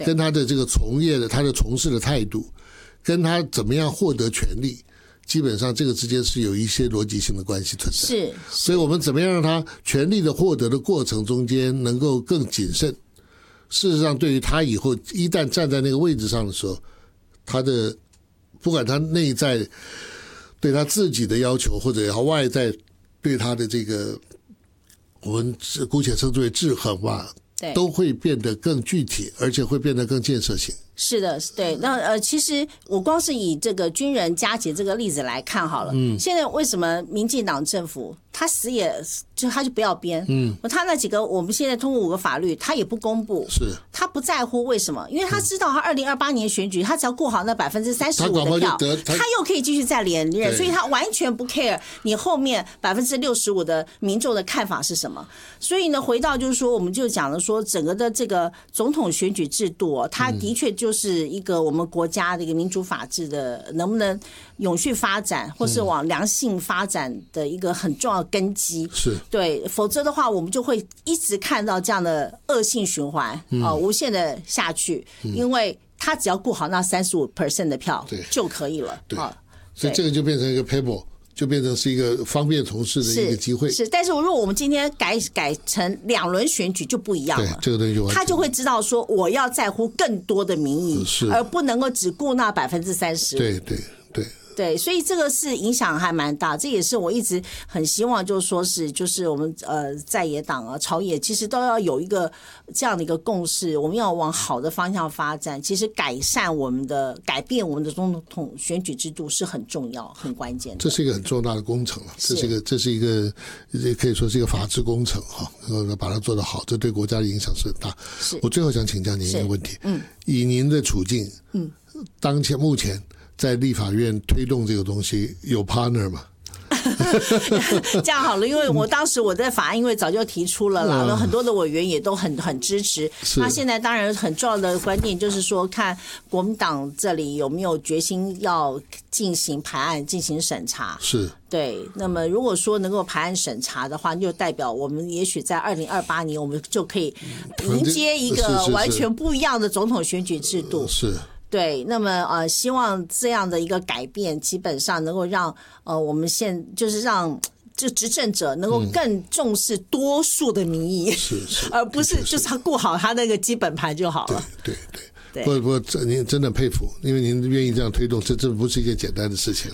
跟他的这个从业的他的从事的态度，跟他怎么样获得权利，基本上这个之间是有一些逻辑性的关系存在。 是， 所以我们怎么样让他权利的获得的过程中间能够更谨慎？事实上，对于他以后一旦站在那个位置上的时候，他的不管他内在对他自己的要求，或者他外在对他的这个我们姑且称之为制衡吧，都会变得更具体，而且会变得更建设性。 是的，对。那其实我光是以这个军人加节这个例子来看好了。现在为什么民进党政府他死也他就不要编？他那几个我们现在通过5个法律，他也不公布， 是他不在乎，为什么？因为他知道他2028年选举，他只要过好那35%的票，他又可以继续再连任，所以他完全不 care 你后面65%的民众的看法是什么。所以呢，回到就是说，我们就讲了说，整个的这个总统选举制度，它的确就是一个我们国家的一个民主法治的能不能永续发展，或是往良性发展的一个很重要的根基。 是对，否则的话，我们就会一直看到这样的恶性循环无限的下去，因为他只要顾好那35% 的票就可以了。 对，所以这个就变成一个 paper。就变成是一个方便从事的一个机会。 是，但是如果我们今天改成2轮选举就不一样了。 对，这个东西就他就会知道说，我要在乎更多的民意，而不能够只顾那30%。 对对对。 对，所以这个是影响还蛮大，这也是我一直很希望，就是说是就是我们在野党啊、朝野，其实都要有一个这样的一个共识，我们要往好的方向发展。其实改变我们的总统选举制度是很重要、很关键的。 这是一个很重大的工程了，这是一个可以说是一个法治工程哈，把它做得好，这对国家的影响是很大。我最后想请教您一个问题，以您的处境，目前。在立法院推动这个东西有 partner 吗？ 这样好了，因为我当时我在法案因为早就提出了啦，有很多的委员也都很支持。那现在当然很重要的关键就是说，看国民党这里有没有决心要进行排案、进行审查。 是。 对，那么如果说能够排案审查的话，就代表我们也许在2028年，我们就可以迎接一个完全不一样的总统选举制度。 是。 对，那么希望这样的一个改变，基本上能够让我们就是让就执政者能够更重视多数的民意，而不是就是他顾好他那个基本盘就好了。 对。不，您真的佩服，因为您愿意这样推动，这不是一个简单的事情。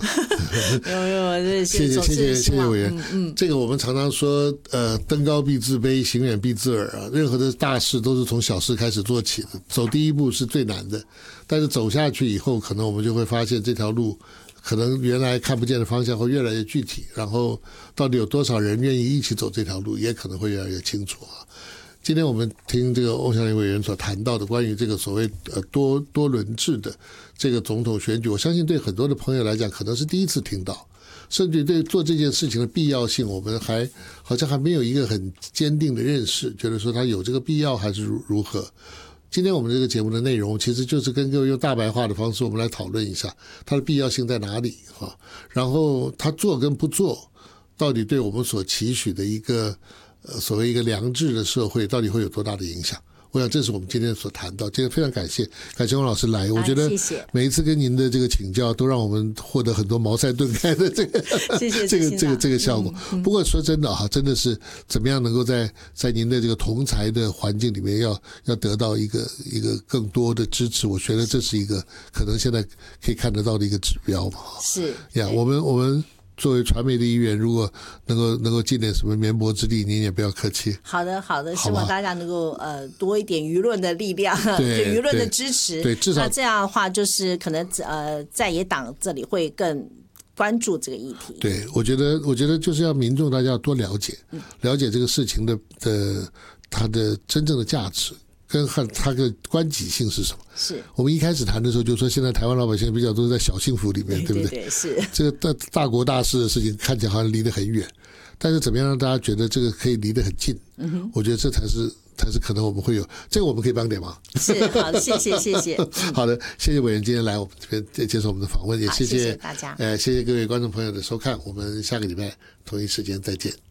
谢谢委员。这个我们常常说，登高必自卑，行远必自耳啊。任何的大事都是从小事开始做起的，走第一步是最难的，但是走下去以后，可能我们就会发现这条路可能原来看不见的方向会越来越具体，然后到底有多少人愿意一起走这条路，也可能会越来越清楚啊。今天我们听这个欧祥林委员所谈到的关于这个所谓多轮制的这个总统选举，我相信对很多的朋友来讲可能是第一次听到，甚至对做这件事情的必要性，我们好像还没有一个很坚定的认识，觉得说它有这个必要还是如何。今天我们这个节目的内容其实就是跟各位用大白话的方式，我们来讨论一下它的必要性在哪里哈，然后它做跟不做，到底对我们所期许的一个所谓一个良治的社会到底会有多大的影响。我想这是我们今天所谈到，今天非常感谢翁老师来，我觉得每一次跟您的这个请教都让我们获得很多茅塞顿开的这个效果。不过说真的哈，真的是怎么样能够在您的这个同侪的环境里面要得到一个更多的支持，我觉得这是一个可能现在可以看得到的一个指标嘛。 是呀，我们作为传媒的一员，如果能够尽点什么绵薄之力，您也不要客气。 好的，希望大家能够多一点舆论的力量，就舆论的支持。 对，至少那这样的话，就是可能在野党这里会更关注这个议题。 对，我觉得就是要民众大家要多了解这个事情的它的真正的价值。跟它的关己性是什么？ 是我们一开始谈的时候就说，现在台湾老百姓比较都是在小幸福里面，对不对？ 对，是这个大国大事的事情看起来好像离得很远，但是怎么样让大家觉得这个可以离得很近？我觉得这才是可能我们会有这个，我们可以帮点忙。 是好的，谢谢。 好的，谢谢委员今天来我们这边接受我们的访问，也谢谢大家。 谢谢各位观众朋友的收看，我们下个礼拜同一时间再见。